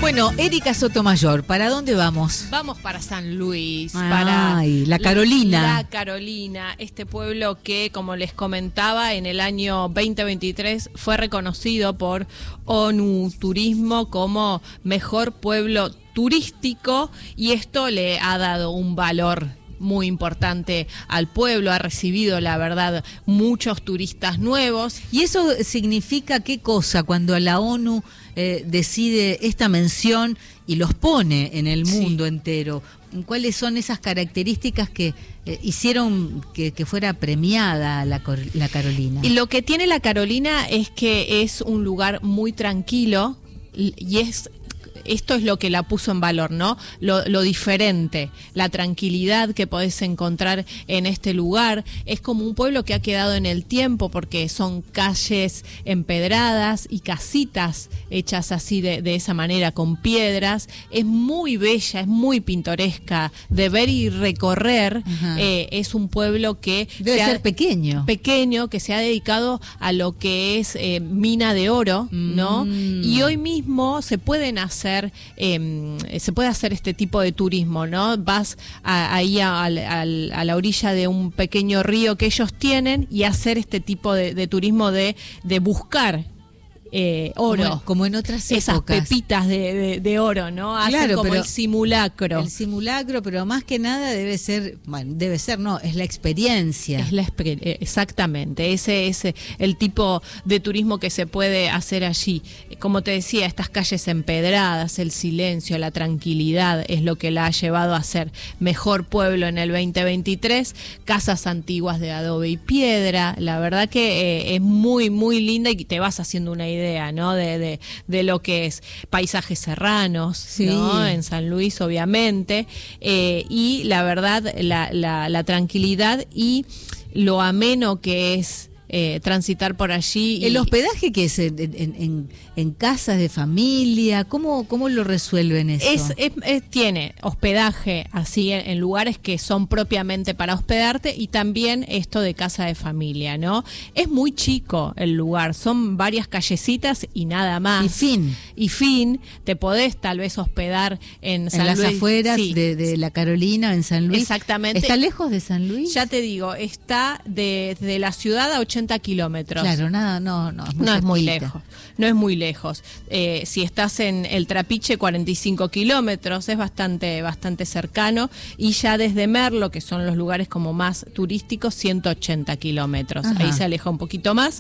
Bueno, Erika Sotomayor, ¿para dónde vamos? Vamos para San Luis, La Carolina. La Carolina, este pueblo que, como les comentaba, en el año 2023 fue reconocido por ONU Turismo como mejor pueblo turístico, y esto le ha dado un valor muy importante al pueblo. Ha recibido, la verdad, muchos turistas nuevos. ¿Y eso significa qué cosa cuando la ONU decide esta mención y los pone en el mundo entero? ¿Cuáles son esas características que hicieron que fuera premiada la Carolina? Y lo que tiene la Carolina es que es un lugar muy tranquilo, y esto es lo que la puso en valor, ¿no? Lo diferente, la tranquilidad que podés encontrar en este lugar. Es como un pueblo que ha quedado en el tiempo, porque son calles empedradas y casitas hechas así de esa manera, con piedras. Es muy bella, es muy pintoresca de ver y recorrer. Es un pueblo que debe ser pequeño, que se ha dedicado a lo que es mina de oro, ¿no? Y hoy mismo se pueden hacer se puede hacer este tipo de turismo, ¿no? Vas ahí a la orilla de un pequeño río que ellos tienen y hacer este tipo de turismo de buscar oro, como en otras esas épocas. Pepitas de oro, ¿no? Hacen claro, como pero el simulacro. El simulacro, pero más que nada es la experiencia. Exactamente, ese es el tipo de turismo que se puede hacer allí. Como te decía, estas calles empedradas, el silencio, la tranquilidad es lo que la ha llevado a ser mejor pueblo en el 2023. Casas antiguas de adobe y piedra, la verdad que es muy, muy linda, y te vas haciendo una idea, ¿no? De lo que es paisajes serranos, sí, ¿no? En San Luis, obviamente, y la verdad, la tranquilidad y lo ameno que es transitar por allí. ¿El hospedaje que es en casas de familia? ¿Cómo lo resuelven eso? Tiene hospedaje así en lugares que son propiamente para hospedarte, y también esto de casa de familia, ¿no? Es muy chico el lugar, son varias callecitas y nada más. Y fin, te podés tal vez hospedar en San Luis. En las afueras, sí, de la Carolina, en San Luis. Exactamente. ¿Está lejos de San Luis? Ya te digo, está de la ciudad a 80 kilómetros. Claro, no es muy lejos. No es muy lejos. Si estás en el Trapiche, 45 kilómetros, es bastante cercano. Y ya desde Merlo, que son los lugares como más turísticos, 180 kilómetros. Ajá. Ahí se aleja un poquito más.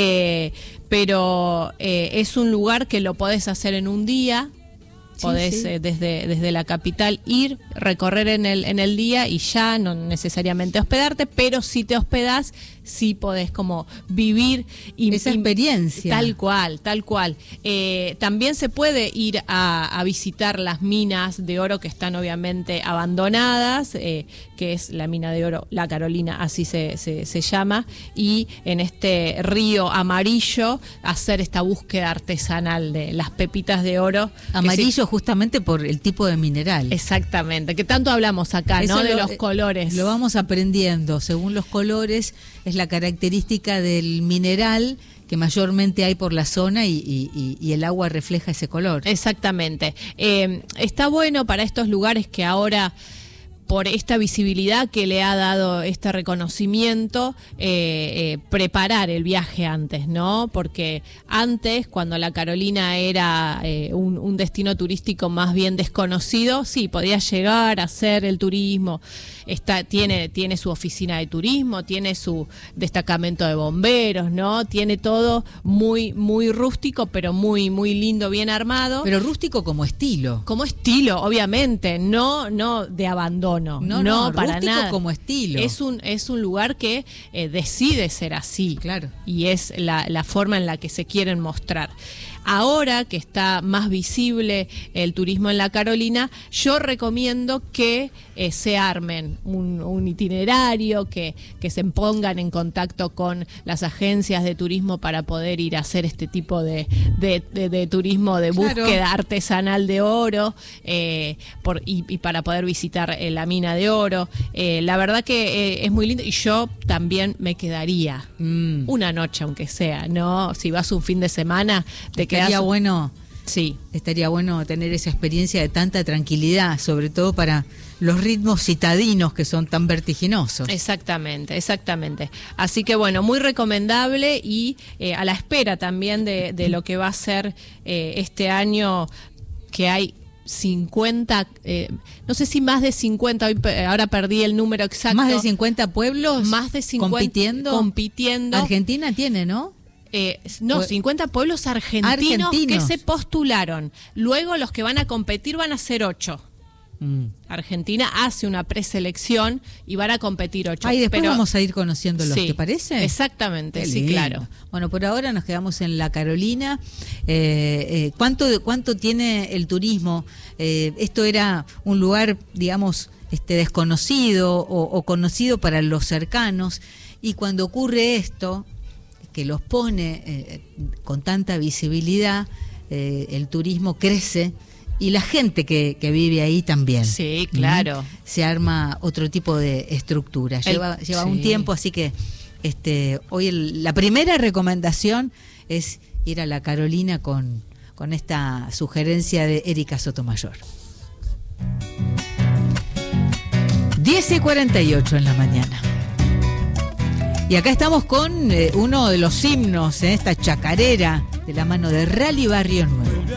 Pero es un lugar que lo podés hacer en un día. Podés desde la capital ir, recorrer en el día, y ya no necesariamente hospedarte, pero si te hospedás, sí podés como vivir esa experiencia. Tal cual. También se puede ir a visitar las minas de oro que están obviamente abandonadas, que es la mina de oro La Carolina, así se llama, y en este río amarillo hacer esta búsqueda artesanal de las pepitas de oro. Amarillo justamente por el tipo de mineral. Exactamente, que tanto hablamos acá, ¿no? De los colores. Lo vamos aprendiendo, según los colores, es la característica del mineral que mayormente hay por la zona, y el agua refleja ese color. Exactamente. Está bueno para estos lugares que ahora, por esta visibilidad que le ha dado este reconocimiento, preparar el viaje antes, ¿no? Porque antes, cuando la Carolina era un destino turístico más bien desconocido, sí, podía llegar a hacer el turismo. Tiene su oficina de turismo, tiene su destacamento de bomberos, ¿no? Tiene todo muy, muy rústico, pero muy, muy lindo, bien armado. Pero rústico como estilo. Como estilo, obviamente, no de abandono. No, para rústico nada. Como estilo. Es un lugar que decide ser así. Claro. Y es la forma en la que se quieren mostrar. Ahora que está más visible el turismo en la Carolina, yo recomiendo que se armen un itinerario, que se pongan en contacto con las agencias de turismo para poder ir a hacer este tipo de turismo de búsqueda artesanal de oro, y para poder visitar la mina de oro. La verdad que es muy lindo, y yo también me quedaría una noche, aunque sea, ¿no? Si vas un fin de semana, te quedas. Sería bueno Sí. Estaría bueno tener esa experiencia de tanta tranquilidad, sobre todo para los ritmos citadinos que son tan vertiginosos. Exactamente, exactamente. Así que bueno, muy recomendable y a la espera también de lo que va a ser este año, que hay 50, no sé si más de 50, ahora perdí el número exacto. ¿Más de 50 pueblos? Más de 50 compitiendo. Argentina tiene, ¿no? No, 50 pueblos argentinos que se postularon. Luego los que van a competir van a ser 8. Argentina hace una preselección y van a competir 8. Y después vamos a ir conociéndolos, sí, ¿te parece? Exactamente, sí, claro. Bueno, por ahora nos quedamos en La Carolina. ¿Cuánto tiene el turismo? Esto era un lugar, digamos, desconocido o conocido para los cercanos, y cuando ocurre esto, que los pone con tanta visibilidad, el turismo crece y la gente que vive ahí también. Sí, claro. Se arma otro tipo de estructura. Lleva un tiempo, así que hoy la primera recomendación es ir a La Carolina con esta sugerencia de Erika Sotomayor. 10:48 en la mañana. Y acá estamos con uno de los himnos, esta chacarera de la mano de Rally Barrio Nuevo.